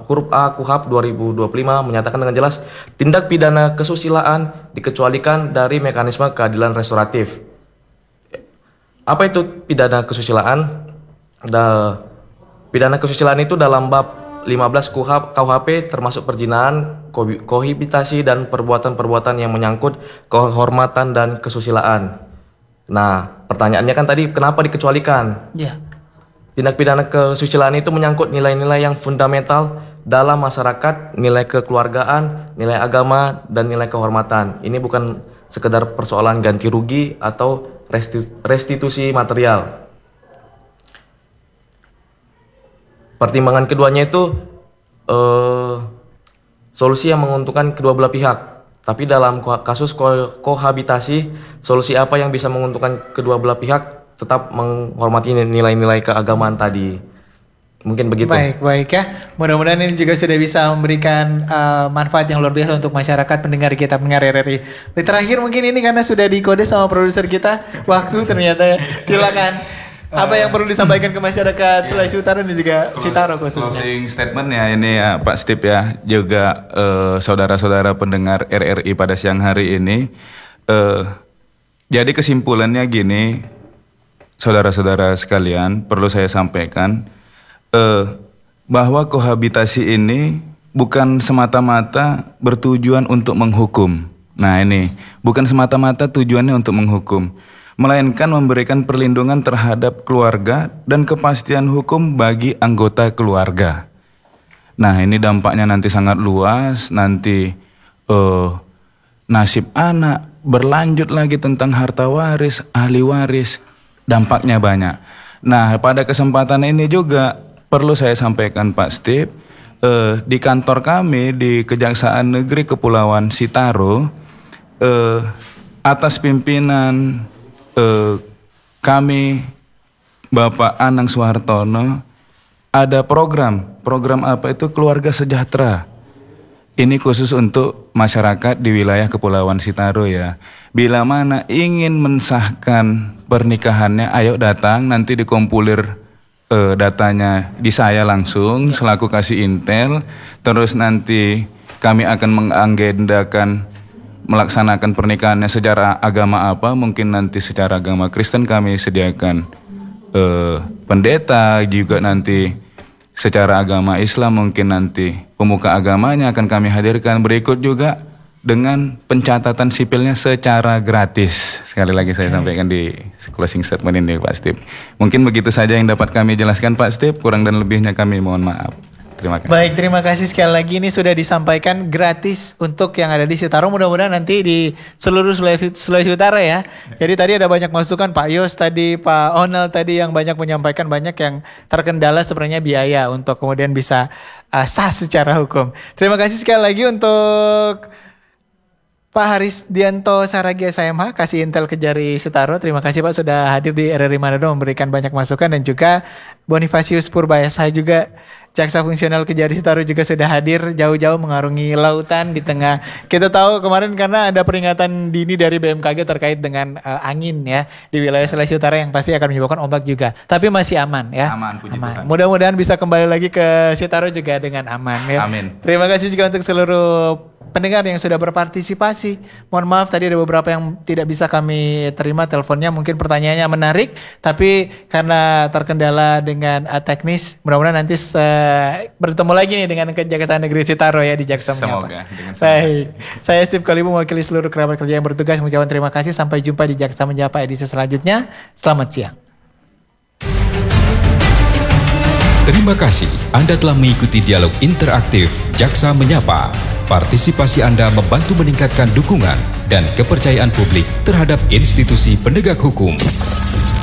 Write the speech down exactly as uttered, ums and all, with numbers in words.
huruf A KUHP dua ribu dua puluh lima menyatakan dengan jelas tindak pidana kesusilaan dikecualikan dari mekanisme keadilan restoratif. Apa itu pidana kesusilaan? Da, pidana kesusilaan itu dalam bab lima belas K U H P termasuk perzinahan, kohabitasi dan perbuatan-perbuatan yang menyangkut kehormatan dan kesusilaan. Nah, pertanyaannya kan tadi kenapa dikecualikan? Ya. Tindak pidana kesusilaan itu menyangkut nilai-nilai yang fundamental dalam masyarakat, nilai kekeluargaan, nilai agama, dan nilai kehormatan. Ini bukan sekedar persoalan ganti rugi atau restitusi material. Pertimbangan keduanya itu eh, solusi yang menguntungkan kedua belah pihak. Tapi dalam kasus ko kohabitasi, solusi apa yang bisa menguntungkan kedua belah pihak tetap menghormati nilai-nilai keagamaan tadi. Mungkin begitu. Baik, baik ya. Mudah-mudahan ini juga sudah bisa memberikan uh, manfaat yang luar biasa untuk masyarakat pendengar kita, pendengar R R I. Di terakhir mungkin ini karena sudah dikode sama produser kita, waktu ternyata ya. Silakan. Apa yang perlu disampaikan ke masyarakat Sulawesi Utara dan juga Sitaro khususnya? Closing statement ya ini ya Pak Steve ya, juga uh, saudara-saudara pendengar R R I pada siang hari ini. Uh, jadi kesimpulannya gini, saudara-saudara sekalian, perlu saya sampaikan uh, bahwa kohabitasi ini bukan semata-mata bertujuan untuk menghukum. Nah ini, bukan semata-mata tujuannya untuk menghukum, melainkan memberikan perlindungan terhadap keluarga dan kepastian hukum bagi anggota keluarga. Nah ini dampaknya nanti sangat luas, nanti uh, nasib anak, berlanjut lagi tentang harta waris, ahli waris, dampaknya banyak. Nah pada kesempatan ini juga perlu saya sampaikan Pak Steve, uh, di kantor kami di Kejaksaan Negeri Kepulauan Sitaro, uh, atas pimpinan Uh, kami Bapak Anang Suhartono ada program, program apa itu keluarga sejahtera. Ini khusus untuk masyarakat di wilayah Kepulauan Sitaro ya. Bila mana ingin mensahkan pernikahannya, ayo datang nanti dikompulir uh, datanya di saya langsung selaku kasih intel. Terus nanti kami akan mengagendakan melaksanakan pernikahannya secara agama apa, mungkin nanti secara agama Kristen kami sediakan eh, pendeta, juga nanti secara agama Islam mungkin nanti pemuka agamanya akan kami hadirkan, berikut juga dengan pencatatan sipilnya secara gratis. Sekali lagi saya sampaikan di closing statement ini Pak Steve. Mungkin begitu saja yang dapat kami jelaskan Pak Steve, kurang dan lebihnya kami mohon maaf. Terima kasih. Baik, terima kasih sekali lagi. Ini sudah disampaikan gratis untuk yang ada di Sitaro. Mudah-mudahan nanti di seluruh Sulawesi, Sulawesi Utara ya. Jadi tadi ada banyak masukan Pak Yos tadi, Pak Onel tadi yang banyak menyampaikan banyak yang terkendala sebenarnya biaya untuk kemudian bisa uh, sah secara hukum. Terima kasih sekali lagi untuk Pak Haris Dianto Saragi S M H, kasih intel Kejari Sitaro. Terima kasih Pak sudah hadir di R R I Manado memberikan banyak masukan, dan juga Bonifasius Purbayasa juga Jaksa Fungsional Kejari Sitaro juga sudah hadir jauh-jauh mengarungi lautan di tengah. Kita tahu kemarin karena ada peringatan dini dari B M K G terkait dengan uh, angin ya di wilayah Sulawesi Utara yang pasti akan menyebabkan ombak juga. Tapi masih aman ya. Aman, puji aman. Tuhan. Mudah-mudahan bisa kembali lagi ke Sitaro juga dengan aman ya. Amin. Terima kasih juga untuk seluruh pendengar yang sudah berpartisipasi. Mohon maaf tadi ada beberapa yang tidak bisa kami terima teleponnya, mungkin pertanyaannya menarik tapi karena terkendala dengan uh, teknis, mudah-mudahan nanti uh, bertemu lagi nih dengan Kejaksaan Negeri Sitaro ya di Jaksa Menyapa. Baik, saya Steve Kalibu mewakili seluruh kerabat kerja yang bertugas mengucapkan terima kasih. Sampai jumpa di Jaksa Menyapa edisi selanjutnya. Selamat siang. Terima kasih Anda telah mengikuti dialog interaktif Jaksa Menyapa. Partisipasi Anda membantu meningkatkan dukungan dan kepercayaan publik terhadap institusi penegak hukum.